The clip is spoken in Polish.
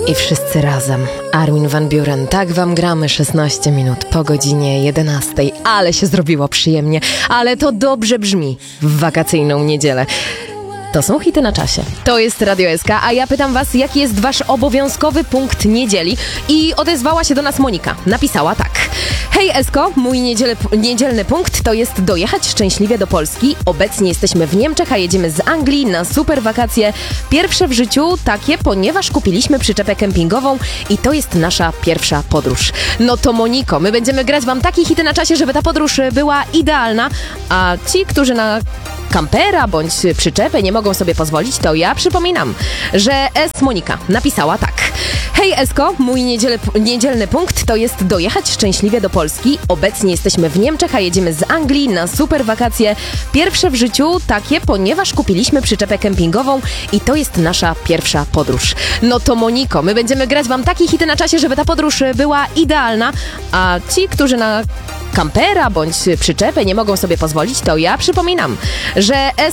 I wszyscy razem. Armin van Buuren, tak wam gramy 16 minut po godzinie 11. Ale się zrobiło przyjemnie, ale to dobrze brzmi w wakacyjną niedzielę. To są hity na czasie. To jest Radio SK, a ja pytam was, jaki jest wasz obowiązkowy punkt niedzieli? I odezwała się do nas Monika. Napisała tak. Hej Esko, mój niedzielny punkt to jest dojechać szczęśliwie do Polski. Obecnie jesteśmy w Niemczech, a jedziemy z Anglii na super wakacje. Pierwsze w życiu takie, ponieważ kupiliśmy przyczepę kempingową i to jest nasza pierwsza podróż. No to Moniko, my będziemy grać wam takie hity na czasie, żeby ta podróż była idealna, a ci, którzy na kampera bądź przyczepę nie mogą sobie pozwolić, to ja przypominam, że Monika napisała tak. Hej Esko, mój niedzielny punkt to jest dojechać szczęśliwie do Polski. Obecnie jesteśmy w Niemczech, a jedziemy z Anglii na super wakacje. Pierwsze w życiu takie, ponieważ kupiliśmy przyczepę kempingową i to jest nasza pierwsza podróż. No to Moniko, my będziemy grać wam takie hity na czasie, żeby ta podróż była idealna, a ci, którzy na kampera bądź przyczepę nie mogą sobie pozwolić, to ja przypominam, że